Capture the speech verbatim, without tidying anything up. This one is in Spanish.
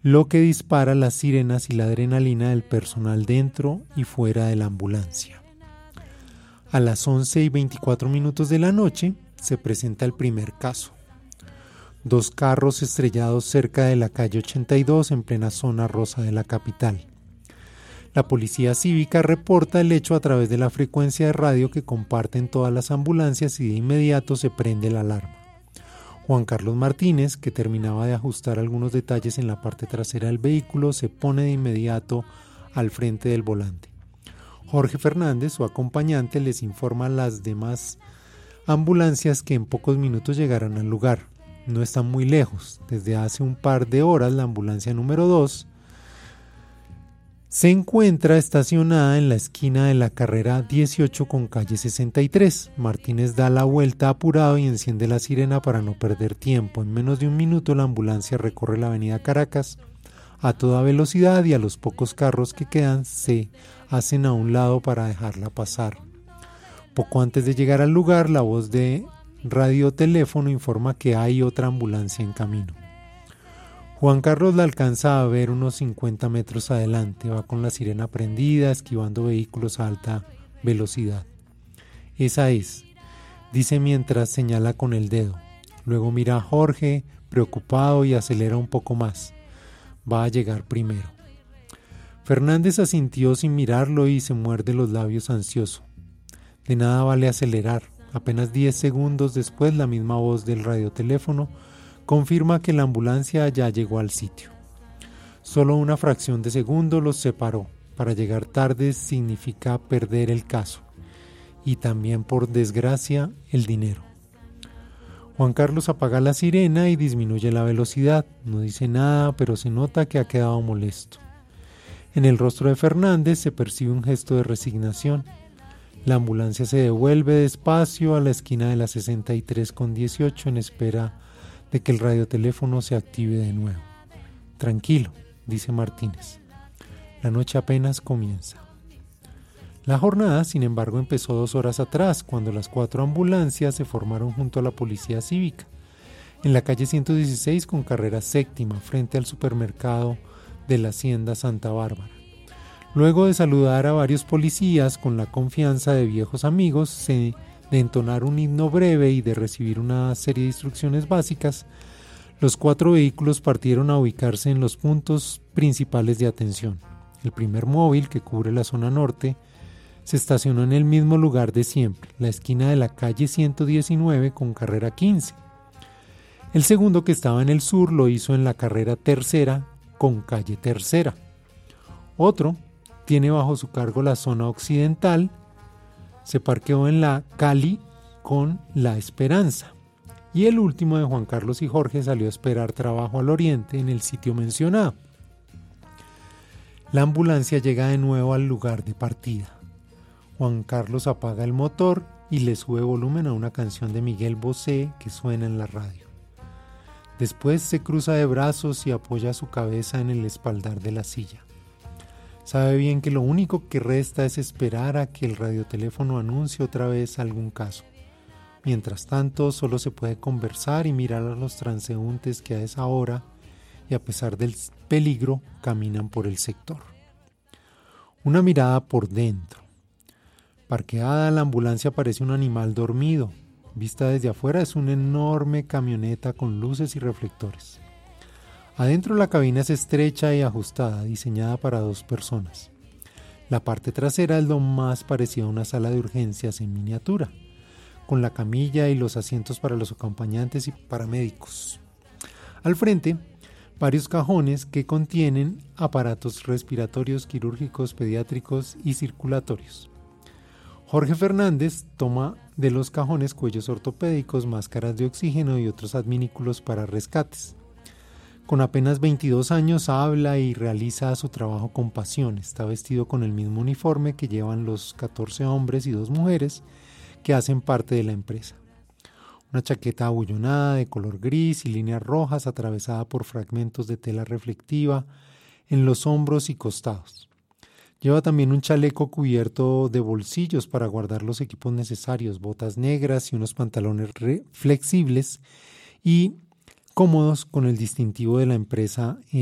lo que dispara las sirenas y la adrenalina del personal dentro y fuera de la ambulancia. A las once y veinticuatro minutos de la noche se presenta el primer caso. Dos carros estrellados cerca de la calle ochenta y dos en plena zona rosa de la capital. La policía cívica reporta el hecho a través de la frecuencia de radio que comparten todas las ambulancias y de inmediato se prende la alarma. Juan Carlos Martínez, que terminaba de ajustar algunos detalles en la parte trasera del vehículo, se pone de inmediato al frente del volante. Jorge Fernández, su acompañante, les informa a las demás ambulancias que en pocos minutos llegarán al lugar. No están muy lejos. Desde hace un par de horas la ambulancia número dos se encuentra estacionada en la esquina de la carrera dieciocho con calle sesenta y tres. Martínez da la vuelta apurado y enciende la sirena para no perder tiempo. En menos de un minuto la ambulancia recorre la avenida Caracas a toda velocidad y a los pocos carros que quedan se hacen a un lado para dejarla pasar. Poco antes de llegar al lugar, la voz de radioteléfono informa que hay otra ambulancia en camino. Juan Carlos la alcanza a ver unos cincuenta metros adelante, va con la sirena prendida, esquivando vehículos a alta velocidad. Esa es, dice mientras señala con el dedo. Luego mira a Jorge, preocupado, y acelera un poco más. Va a llegar primero. Fernández asintió sin mirarlo y se muerde los labios ansioso. De nada vale acelerar. Apenas diez segundos después, la misma voz del radioteléfono confirma que la ambulancia ya llegó al sitio. Solo una fracción de segundo los separó. Para llegar tarde significa perder el caso. Y también, por desgracia, el dinero. Juan Carlos apaga la sirena y disminuye la velocidad. No dice nada, pero se nota que ha quedado molesto. En el rostro de Fernández se percibe un gesto de resignación. La ambulancia se devuelve despacio a la esquina de la sesenta y tres con dieciocho en espera de que el radioteléfono se active de nuevo. Tranquilo, dice Martínez. La noche apenas comienza. La jornada, sin embargo, empezó dos horas atrás, cuando las cuatro ambulancias se formaron junto a la policía cívica, en la calle ciento dieciséis con carrera séptima, frente al supermercado de la Hacienda Santa Bárbara. Luego de saludar a varios policías con la confianza de viejos amigos, se, de entonar un himno breve y de recibir una serie de instrucciones básicas, los cuatro vehículos partieron a ubicarse en los puntos principales de atención. El primer móvil, que cubre la zona norte, se estacionó en el mismo lugar de siempre, la esquina de la calle ciento diecinueve con carrera quince. El segundo, que estaba en el sur, lo hizo en la carrera tercera con calle tercera. Otro tiene bajo su cargo la zona occidental, se parqueó en la Cali con La Esperanza. Y el último, de Juan Carlos y Jorge, salió a esperar trabajo al oriente en el sitio mencionado. La ambulancia llega de nuevo al lugar de partida. Juan Carlos apaga el motor y le sube volumen a una canción de Miguel Bosé que suena en la radio. Después se cruza de brazos y apoya su cabeza en el espaldar de la silla. Sabe bien que lo único que resta es esperar a que el radioteléfono anuncie otra vez algún caso. Mientras tanto, solo se puede conversar y mirar a los transeúntes que a esa hora, y a pesar del peligro, caminan por el sector. Una mirada por dentro. Parqueada, la ambulancia parece un animal dormido. Vista desde afuera, es una enorme camioneta con luces y reflectores. Adentro, la cabina es estrecha y ajustada, diseñada para dos personas. La parte trasera es lo más parecido a una sala de urgencias en miniatura, con la camilla y los asientos para los acompañantes y paramédicos. Al frente, varios cajones que contienen aparatos respiratorios, quirúrgicos, pediátricos y circulatorios. Jorge Fernández toma de los cajones cuellos ortopédicos, máscaras de oxígeno y otros adminículos para rescates. Con apenas veintidós años habla y realiza su trabajo con pasión. Está vestido con el mismo uniforme que llevan los catorce hombres y dos mujeres que hacen parte de la empresa. Una chaqueta abullonada de color gris y líneas rojas atravesada por fragmentos de tela reflectiva en los hombros y costados. Lleva también un chaleco cubierto de bolsillos para guardar los equipos necesarios, botas negras y unos pantalones flexibles y cómodos con el distintivo de la empresa